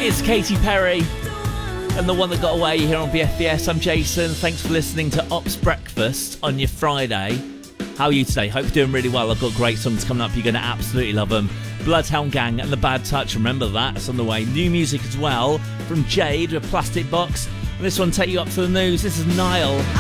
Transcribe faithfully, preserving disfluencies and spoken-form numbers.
It's Katy Perry and the one that got away here on B F B S. I'm Jason. Thanks for listening to Ops Breakfast on your Friday. How are you today? Hope you're doing really well. I've got great songs coming up. You're going to absolutely love them. Bloodhound Gang and The Bad Touch. Remember that. It's on the way. New music as well from Jade with Plastic Box. And this one take you up to the news. This is Nile.